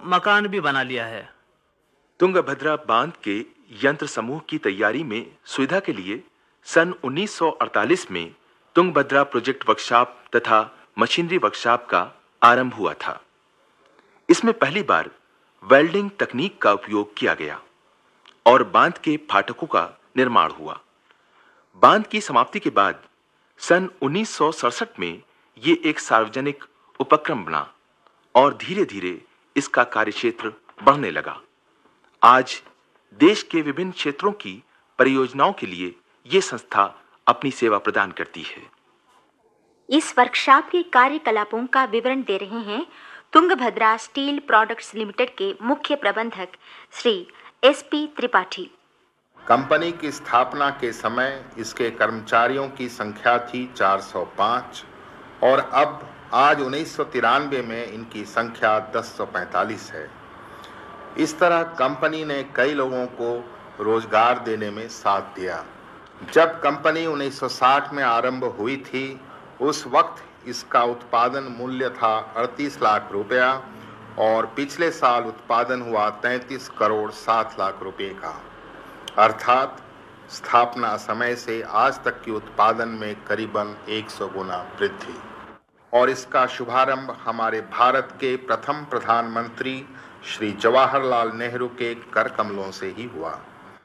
मकान भी बना लिया है। तुंगभद्रा बांध के यंत्र समूह की तैयारी में सुविधा के लिए सन 1948 में तुंगभद्रा प्रोजेक्ट वर्कशॉप तथा मशीनरी वर्कशॉप का आरंभ हुआ था। इसमें पहली बार वेल्डिंग तकनीक का उपयोग किया गया और बांध के फाटकों का निर्माण हुआ। बांध की समाप्ति के बाद सन 1967 में ये एक सार्वजनिक उपक्रम बना और धीरे-धीरे इसका कार्यक्षेत्र बढ़ने लगा। आज देश के विभिन्न क्षेत्रों की परियोजनाओं के लिए ये संस्था अपनी सेवा प्रदान करती है। इस वर्कशॉप के कार्यकलापों का विवरण दे रहे हैं तुंगभद्रा स्टील प्रोडक्ट्स लिमिटेड के मुख्य प्रबंधक श्री एसपी त्रिपाठी। कंपनी की स्थापना के समय इसके कर्मचारियों की संख्या थी 405 और अब आज 1993 में इनकी संख्या 1045 है। इस तरह कंपनी ने कई लोगों को रोजगार देने में साथ दिया। जब कंपनी 1960 में आरंभ हुई थी, उस वक्त इसका उत्पादन मूल्य था 38 लाख रुपया और पिछले साल उत्पादन हुआ 33 करोड़ 7 लाख रुपए का। अर्थात स्थापना समय से आज तक की उत्पादन में करीबन 100 गुना वृद्धि। और इसका शुभारंभ हमारे भारत के प्रथम प्रधानमंत्री श्री जवाहरलाल नेहरू के कर कमलों से ही हुआ।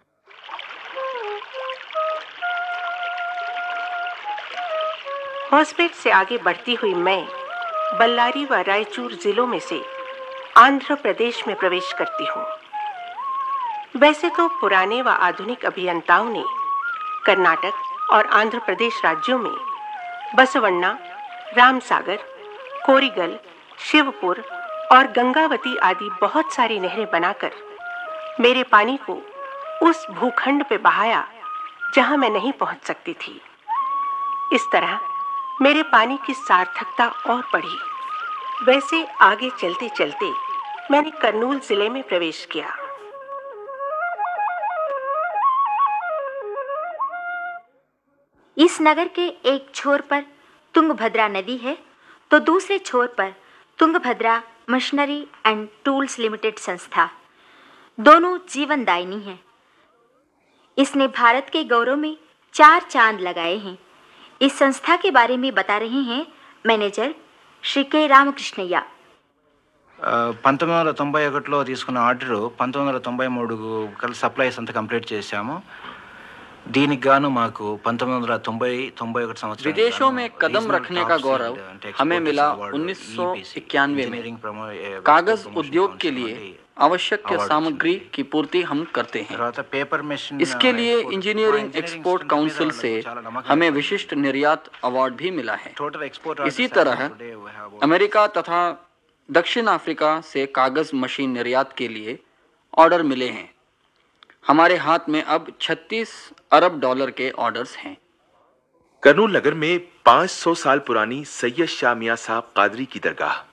होसपेट से आगे बढ़ती हुई मैं बल्लारी व रायचूर जिलों में से आंध्र प्रदेश में प्रवेश करती हूँ। वैसे तो पुराने व आधुनिक अभियंताओं ने कर्नाटक और आंध्र प्रदेश राज्यों में बसवण्णा, रामसागर, कोरिगल, शिवपुर और गंगावती आदि बहुत सारी नहरें बनाकर मेरे पानी को उस भूखंड पे बहाया जहां मैं नहीं पहुंच सकती थी। इस तरह मेरे पानी की सार्थकता और बढ़ी। वैसे आगे चलते चलते मैंने करनूल जिले में प्रवेश किया। इस नगर के एक छोर पर तुंगभद्रा नदी है तो दूसरे छोर पर Tungabhadra machinery and tools limited संस्था। दोनों जीवनदायिनी है। इसने भारत के गौरव में 4 चांद लगाए हैं। इस संस्था के बारे में बता रहे हैं मैनेजर श्री के रामकृष्णయ్య। 1991లో తీసుకున్న ఆర్డర్ 1993 కల్ సప్లైస్ అంతా కంప్లీట్ చేశాము। దీనికి గాను మాకు 1990-91 సంవత్సరం विदेशों में कदम रखने का गौरव हमें मिला 1991 में। कागज उद्योग के लिए आवश्यक सामग्री की पूर्ति हम करते हैं। इसके लिए इंजीनियरिंग एक्सपोर्ट काउंसिल से हमें विशिष्ट निर्यात अवार्ड भी मिला है। इसी तरह अमेरिका तथा दक्षिण अफ्रीका से कागज मशीन निर्यात के लिए ऑर्डर मिले हैं। हमारे हाथ में अब 36 अरब डॉलर के ऑर्डर्स हैं। करनूल नगर में 500 साल पुरानी सैयद शाह मियां साहब कादरी की दरगाह